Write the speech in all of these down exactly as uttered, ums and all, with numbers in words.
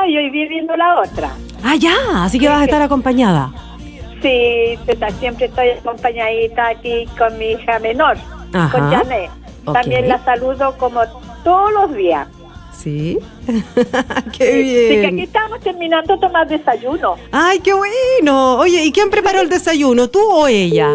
y hoy viviendo la otra. Ah, ya, así que vas a estar acompañada. Sí, siempre estoy acompañadita aquí con mi hija menor, Ajá. con Janet. Okay. También la saludo como todos los días. Sí, qué sí, bien. Sí, que aquí estamos terminando de tomar desayuno. Ay, qué bueno. Oye, ¿y quién preparó el desayuno, tú o ella?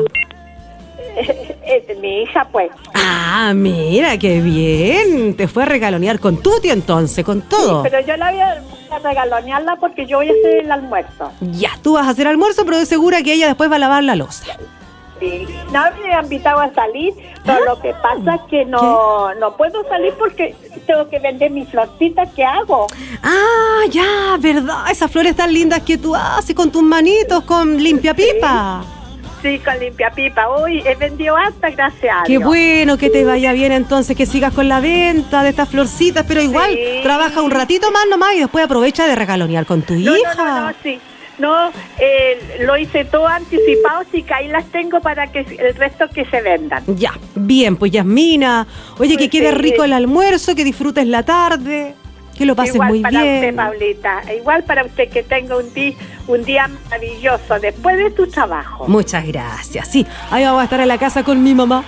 Es mi hija, pues. Ah, mira, qué bien. Te fue a regalonear con Tuti entonces, con todo. Sí, pero yo la voy a regalonearla porque yo voy a hacer el almuerzo. Ya, tú vas a hacer almuerzo, pero de segura que ella después va a lavar la loza. Sí, no me han invitado a salir, pero ¿Ah? Lo que pasa es que no, no puedo salir porque tengo que vender mis florcitas que hago. Ah, ya, verdad, esas flores tan lindas que tú haces con tus manitos, con limpia pipa. Sí, sí, con limpia pipa. Uy, he vendido hasta, gracias a Qué Dios. bueno, que te vaya bien entonces, que sigas con la venta de estas florcitas, pero igual sí. Trabaja un ratito más nomás y después aprovecha de regalonear con tu no, hija. No, no, no, sí. No, eh, lo hice todo anticipado, sí que ahí las tengo para que el resto que se vendan. Ya, bien, pues Yasmina, oye, pues que quede sí, rico el almuerzo, que disfrutes la tarde, que lo pases igual muy para bien. Usted, Paulita, igual para usted, que tenga un día, un día maravilloso después de tu trabajo. Muchas gracias, sí, ahí vamos a estar en la casa con mi mamá.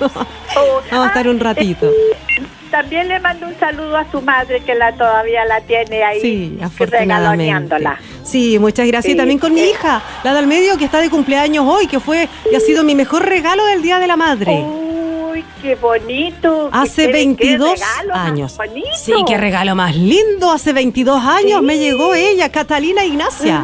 Oh, vamos a estar un ratito. Eh, También le mando un saludo a su madre, que la todavía la tiene ahí, sí, afortunadamente. Sí, muchas gracias. Sí, también con mi eh. hija, la del medio, que está de cumpleaños hoy, que fue y ha sido mi mejor regalo del Día de la Madre. Uy, qué bonito. Hace qué, veintidós qué años. Sí, qué regalo más lindo. Hace veintidós años sí. me llegó ella, Catalina Ignacia.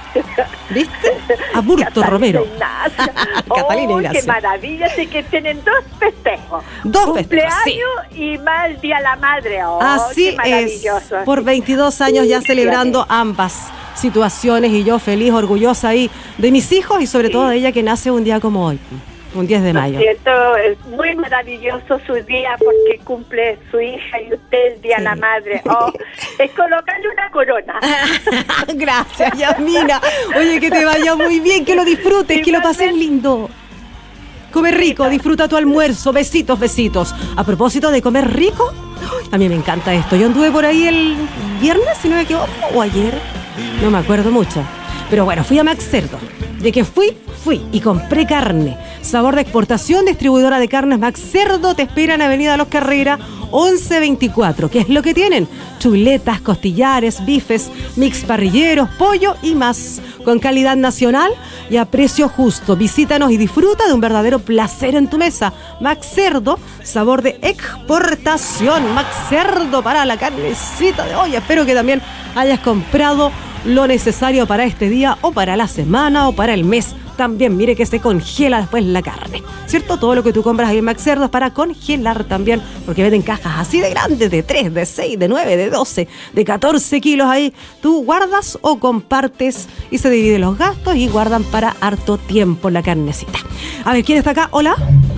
¿Viste? Aburto Romero. Catalina oh, Ignacia. Qué maravilla, sí que tienen dos festejos. Dos cumpleaños festejos, sí. y más el Día de la Madre. Oh, así qué maravilloso. Es. Por veintidós años ya celebrando ambas situaciones y yo feliz, orgullosa ahí de mis hijos y sobre sí. todo de ella que nace un día como hoy. Un diez de mayo. Por cierto, es muy maravilloso su día porque cumple su hija y usted el Día de sí. la Madre. Oh, es colocarle una corona. Gracias, Yasmina. Oye, que te vaya muy bien, que lo disfrutes, sí, que lo pases lindo. Come rico, disfruta tu almuerzo. Besitos, besitos. A propósito de comer rico, a mí me encanta esto. Yo anduve por ahí el viernes, si no me equivoco, o ayer, no me acuerdo mucho. Pero bueno, fui a Max Cerdo. De que fui, fui y compré carne. Sabor de exportación, distribuidora de carnes Max Cerdo, te espera en Avenida Los Carrera once veinticuatro. ¿Qué es lo que tienen? Chuletas, costillares, bifes, mix parrilleros, pollo y más. Con calidad nacional y a precio justo. Visítanos y disfruta de un verdadero placer en tu mesa. Max Cerdo, sabor de exportación. Max Cerdo para la carnecita de hoy. Espero que también hayas comprado lo necesario para este día o para la semana o para el mes. También mire que se congela después la carne, ¿cierto? Todo lo que tú compras ahí en Max Cerdo es para congelar también, porque venden cajas así de grandes, de tres, de seis, de nueve, de doce, de catorce kilos ahí. Tú guardas o compartes y se dividen los gastos y guardan para harto tiempo la carnecita. A ver, ¿quién está acá? Hola.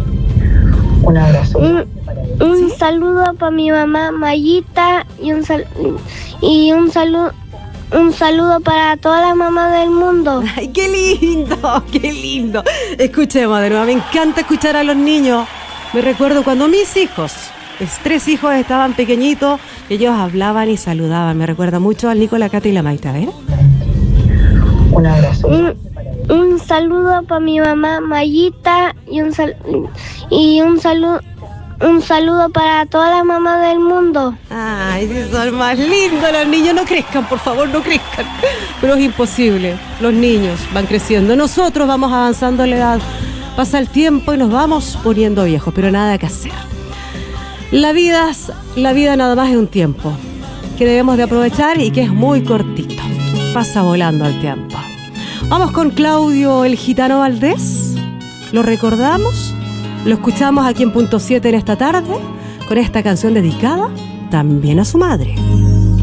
Un abrazo. Un, un ¿Sí? saludo para mi mamá Mayita y un sal, y un saludo Un saludo para todas las mamás del mundo. ¡Ay, qué lindo! ¡Qué lindo! Escuchemos de nuevo, me encanta escuchar a los niños. Me recuerdo cuando mis hijos, mis tres hijos estaban pequeñitos, ellos hablaban y saludaban. Me recuerda mucho al Nico, la Cata y la Maite. A ver. Un abrazo. Un, un saludo para mi mamá Mayita y un, sal, y un saludo... Un saludo para todas las mamás del mundo. Ay, sí, son más lindos los niños. No crezcan, por favor, no crezcan. Pero es imposible. Los niños van creciendo. Nosotros vamos avanzando en la edad. Pasa el tiempo y nos vamos poniendo viejos, pero nada que hacer. La vida, la vida nada más es un tiempo que debemos de aprovechar y que es muy cortito. Pasa volando el tiempo. Vamos con Claudio el Gitano Valdés. ¿Lo recordamos? Lo escuchamos aquí en Punto siete en esta tarde con esta canción dedicada también a su madre.